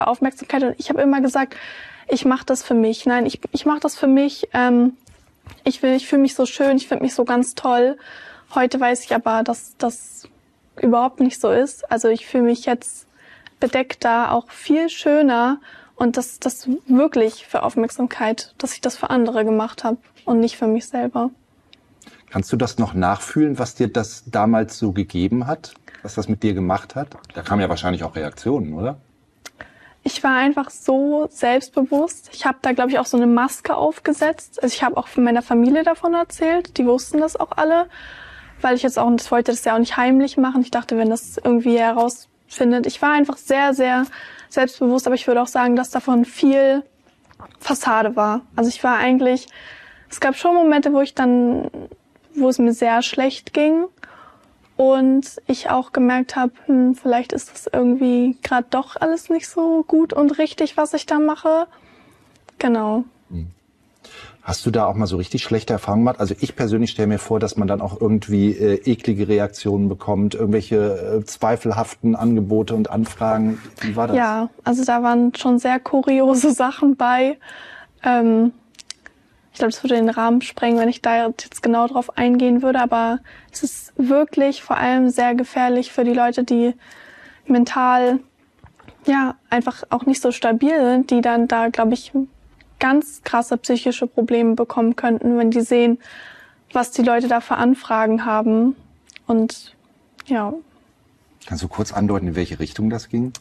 Aufmerksamkeit. Und ich habe immer gesagt, ich mache das für mich. Nein, ich mache das für mich. Ich fühle mich so schön, ich finde mich so ganz toll. Heute weiß ich aber, dass das überhaupt nicht so ist. Also ich fühle mich jetzt bedeckter, auch viel schöner. Und das wirklich für Aufmerksamkeit, dass ich das für andere gemacht habe und nicht für mich selber. Kannst du das noch nachfühlen, was dir das damals so gegeben hat? Was das mit dir gemacht hat? Da kamen ja wahrscheinlich auch Reaktionen, oder? Ich war einfach so selbstbewusst. Ich habe da, glaube ich, auch so eine Maske aufgesetzt. Also ich habe auch von meiner Familie davon erzählt. Die wussten das auch alle. Weil ich wollte das ja auch nicht heimlich machen. Ich dachte, wenn das irgendwie herausfindet. Ich war einfach sehr, sehr selbstbewusst. Aber ich würde auch sagen, dass davon viel Fassade war. Also es gab schon Momente, wo es mir sehr schlecht ging. Und ich auch gemerkt habe, vielleicht ist das irgendwie gerade doch alles nicht so gut und richtig, was ich da mache. Genau. Hast du da auch mal so richtig schlechte Erfahrungen gemacht? Also ich persönlich stelle mir vor, dass man dann auch irgendwie eklige Reaktionen bekommt, irgendwelche zweifelhaften Angebote und Anfragen. Wie war das? Ja, also da waren schon sehr kuriose Sachen bei. Ich glaube, das würde den Rahmen sprengen, wenn ich da jetzt genau drauf eingehen würde. Aber es ist wirklich vor allem sehr gefährlich für die Leute, die mental einfach auch nicht so stabil sind, die dann da, glaube ich, ganz krasse psychische Probleme bekommen könnten, wenn die sehen, was die Leute da für Anfragen haben. Und ja. Kannst du kurz andeuten, in welche Richtung das ging?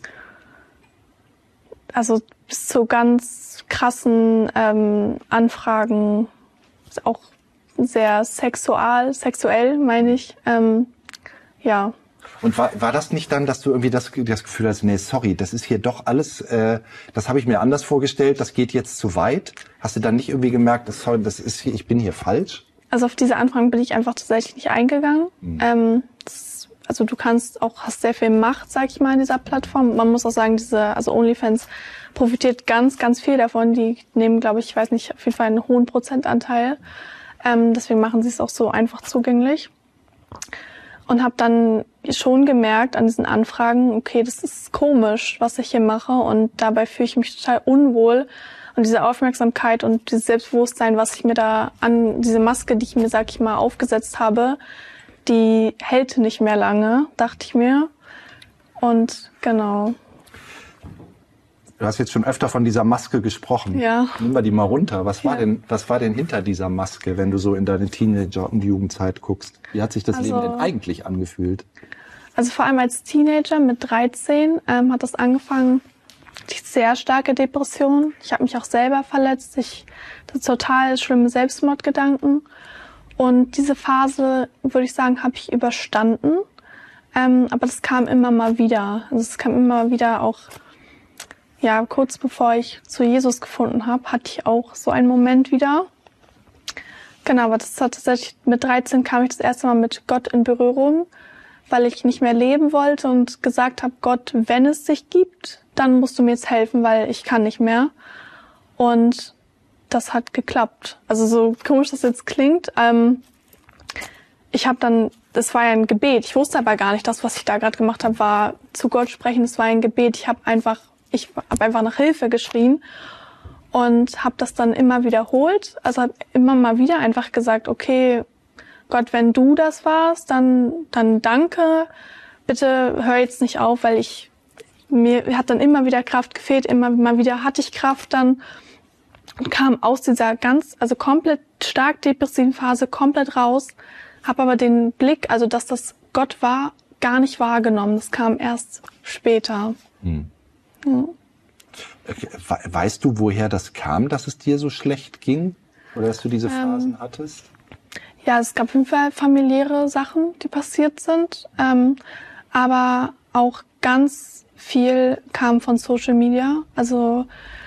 Also bis zu ganz krassen Anfragen, ist auch sehr sexuell meine ich, ja. Und war das nicht dann, dass du irgendwie das Gefühl hast, nee, sorry, das ist hier doch alles, das habe ich mir anders vorgestellt, das geht jetzt zu weit? Hast du dann nicht irgendwie gemerkt, ich bin hier falsch? Also auf diese Anfragen bin ich einfach tatsächlich nicht eingegangen. Also du hast sehr viel Macht, sag ich mal, in dieser Plattform. Man muss auch sagen, OnlyFans profitiert ganz, ganz viel davon. Die nehmen, glaube ich weiß nicht, auf jeden Fall einen hohen Prozentanteil. Deswegen machen sie es auch so einfach zugänglich. Und habe dann schon gemerkt an diesen Anfragen, okay, das ist komisch, was ich hier mache. Und dabei fühle ich mich total unwohl. Und diese Aufmerksamkeit und dieses Selbstbewusstsein, was ich mir da diese Maske, die ich mir, sag ich mal, aufgesetzt habe, die hält nicht mehr lange, dachte ich mir. Und genau. Du hast jetzt schon öfter von dieser Maske gesprochen. Ja. Nimm mal die mal runter. Was war denn hinter dieser Maske, wenn du so in deine Teenager- und Jugendzeit guckst? Wie hat sich das Leben denn eigentlich angefühlt? Also vor allem als Teenager mit 13 hat das angefangen, die sehr starke Depression. Ich habe mich auch selber verletzt. Das total schlimme Selbstmordgedanken. Und diese Phase, würde ich sagen, habe ich überstanden. Aber das kam immer mal wieder. Also es kam immer wieder auch, kurz bevor ich zu Jesus gefunden habe, hatte ich auch so einen Moment wieder. Genau, aber das hat tatsächlich, mit 13 kam ich das erste Mal mit Gott in Berührung, weil ich nicht mehr leben wollte und gesagt habe, Gott, wenn es dich gibt, dann musst du mir jetzt helfen, weil ich kann nicht mehr. Und das hat geklappt. Also so komisch das jetzt klingt. Das war ja ein Gebet. Ich wusste aber gar nicht, das, was ich da gerade gemacht habe, war zu Gott sprechen. Das war ein Gebet. Ich habe einfach nach Hilfe geschrien und habe das dann immer wiederholt. Also habe immer mal wieder einfach gesagt, okay, Gott, wenn du das warst, dann danke. Bitte hör jetzt nicht auf, weil mir hat dann immer wieder Kraft gefehlt. Immer mal wieder hatte ich Kraft dann. Und kam aus dieser komplett stark depressiven Phase komplett raus, habe aber den Blick, also dass das Gott war, gar nicht wahrgenommen. Das kam erst später. Ja. Weißt du, woher das kam, dass es dir so schlecht ging? Oder dass du diese Phasen hattest? Ja, es gab auf jeden Fall familiäre Sachen, die passiert sind. Aber auch ganz viel kam von Social Media. Also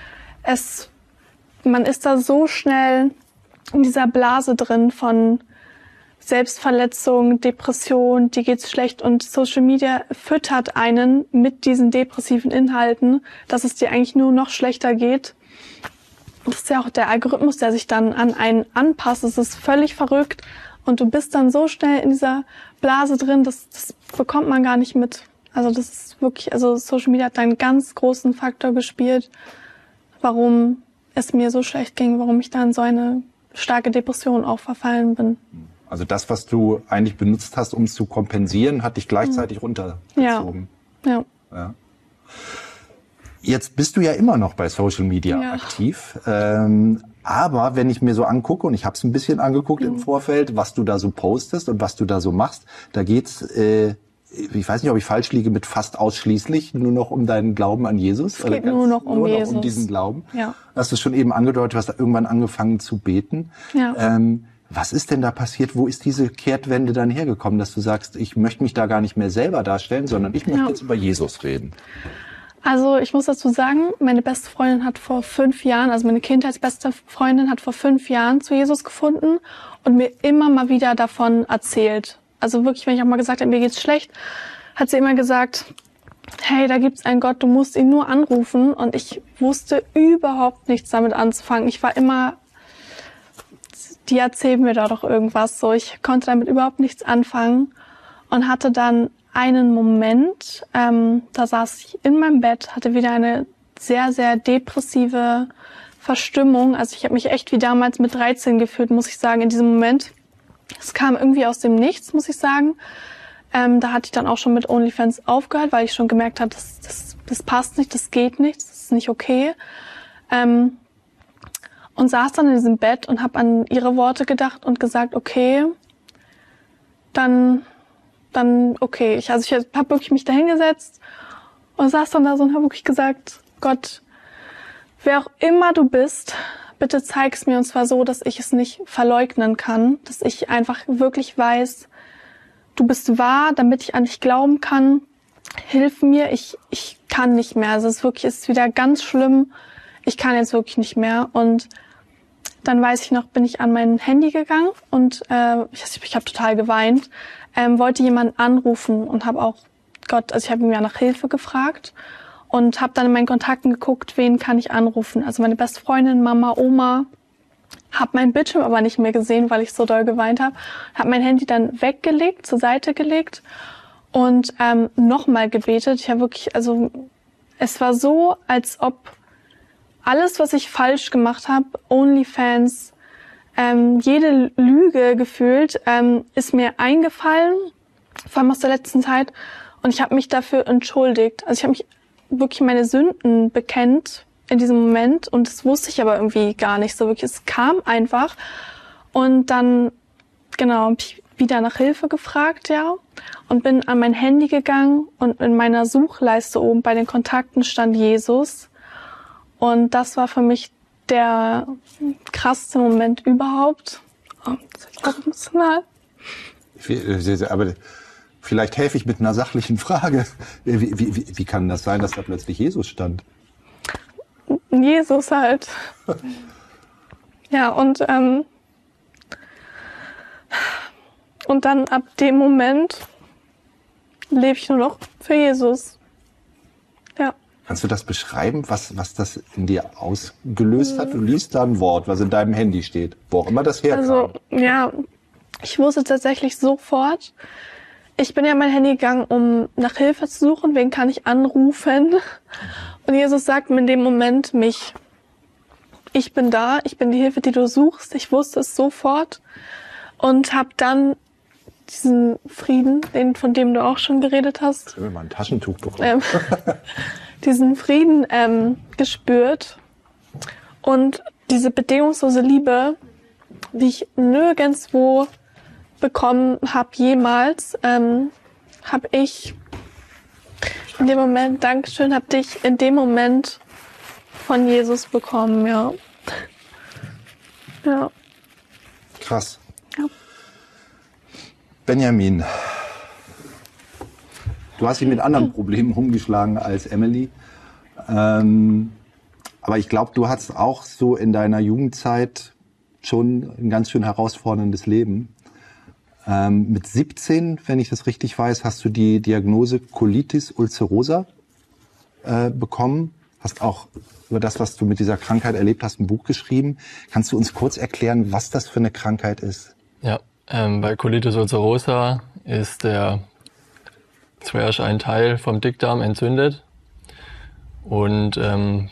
man ist da so schnell in dieser Blase drin von Selbstverletzung, Depression, dir geht's schlecht und Social Media füttert einen mit diesen depressiven Inhalten, dass es dir eigentlich nur noch schlechter geht. Das ist ja auch der Algorithmus, der sich dann an einen anpasst. Es ist völlig verrückt und du bist dann so schnell in dieser Blase drin, das bekommt man gar nicht mit. Also das ist wirklich, also Social Media hat einen ganz großen Faktor gespielt, warum es mir so schlecht ging, warum ich da in so eine starke Depression auch verfallen bin. Also das, was du eigentlich benutzt hast, um es zu kompensieren, hat dich gleichzeitig runtergezogen. Ja. Jetzt bist du ja immer noch bei Social Media aktiv. Aber wenn ich mir so angucke, und ich habe es ein bisschen angeguckt im Vorfeld, was du da so postest und was du da so machst, da geht's, ich weiß nicht, ob ich falsch liege, mit fast ausschließlich nur noch um deinen Glauben an Jesus. Es geht nur noch um Jesus. Um diesen Glauben. Ja. Hast du schon eben angedeutet, du hast da irgendwann angefangen zu beten. Ja. Was ist denn da passiert? Wo ist diese Kehrtwende dann hergekommen, dass du sagst, ich möchte mich da gar nicht mehr selber darstellen, sondern ich möchte jetzt über Jesus reden? Also ich muss dazu sagen, meine beste Freundin hat vor 5 Jahren, also meine Kindheitsbeste Freundin hat vor 5 Jahren zu Jesus gefunden und mir immer mal wieder davon erzählt. Also wirklich, wenn ich auch mal gesagt habe, mir geht's schlecht, hat sie immer gesagt, hey, da gibt's einen Gott, du musst ihn nur anrufen. Und ich wusste überhaupt nichts damit anzufangen. Ich war immer, die erzählen mir da doch irgendwas. So, ich konnte damit überhaupt nichts anfangen und hatte dann einen Moment, da saß ich in meinem Bett, hatte wieder eine sehr, sehr depressive Verstimmung. Also ich habe mich echt wie damals mit 13 gefühlt, muss ich sagen, in diesem Moment. Es kam irgendwie aus dem Nichts, muss ich sagen. Da hatte ich dann auch schon mit OnlyFans aufgehört, weil ich schon gemerkt habe, das passt nicht, das geht nicht, das ist nicht okay. Und saß dann in diesem Bett und habe an ihre Worte gedacht und gesagt, okay, dann okay. Ich habe wirklich mich da hingesetzt und saß dann da so und habe wirklich gesagt, Gott, wer auch immer du bist, bitte zeig es mir, und zwar so, dass ich es nicht verleugnen kann, dass ich einfach wirklich weiß, du bist wahr, damit ich an dich glauben kann. Hilf mir, ich kann nicht mehr. Also es ist wieder ganz schlimm. Ich kann jetzt wirklich nicht mehr. Und dann weiß ich noch, bin ich an mein Handy gegangen und ich habe total geweint, wollte jemanden anrufen und habe auch ich habe ihn ja nach Hilfe gefragt und habe dann in meinen Kontakten geguckt, wen kann ich anrufen. Also meine beste Freundin, Mama, Oma. Habe meinen Bildschirm aber nicht mehr gesehen, weil ich so doll geweint habe. Habe mein Handy dann weggelegt, zur Seite gelegt und nochmal gebetet. Ich habe wirklich, also es war so, als ob alles, was ich falsch gemacht habe, OnlyFans, jede Lüge gefühlt, ist mir eingefallen, vor allem aus der letzten Zeit. Und ich habe mich dafür entschuldigt. Also ich habe mich wirklich meine Sünden bekennt in diesem Moment. Und das wusste ich aber irgendwie gar nicht so wirklich. Es kam einfach. Und dann, genau, habe ich wieder nach Hilfe gefragt, ja. Und bin an mein Handy gegangen und in meiner Suchleiste oben bei den Kontakten stand Jesus. Und das war für mich der krasseste Moment überhaupt. Oh, das ist auch emotional. Aber vielleicht helfe ich mit einer sachlichen Frage. Wie kann das sein, dass da plötzlich Jesus stand? Jesus halt. Ja, und dann ab dem Moment lebe ich nur noch für Jesus. Ja. Kannst du das beschreiben, was das in dir ausgelöst hat? Du liest da ein Wort, was in deinem Handy steht, wo auch immer das herkam. Also, ja, ich wusste tatsächlich sofort, ich bin ja an mein Handy gegangen, um nach Hilfe zu suchen, wen kann ich anrufen? Und Jesus sagt mir in dem Moment mich. Ich bin da, ich bin die Hilfe, die du suchst. Ich wusste es sofort und habe dann diesen Frieden, von dem du auch schon geredet hast. Ich will mal ein Taschentuch bekommen. Diesen Frieden gespürt und diese bedingungslose Liebe, die ich nirgendwo bekommen habe jemals, habe ich in dem Moment, Dankeschön, habe dich in dem Moment von Jesus bekommen, ja. Ja. Krass. Ja. Benjamin, du hast dich mit anderen Problemen rumgeschlagen als Emily. Aber ich glaube, du hattest auch so in deiner Jugendzeit schon ein ganz schön herausforderndes Leben. Mit 17, wenn ich das richtig weiß, hast du die Diagnose Colitis ulcerosa bekommen. Hast auch über das, was du mit dieser Krankheit erlebt hast, ein Buch geschrieben. Kannst du uns kurz erklären, was das für eine Krankheit ist? Ja, bei Colitis ulcerosa ist der zuerst ein Teil vom Dickdarm entzündet und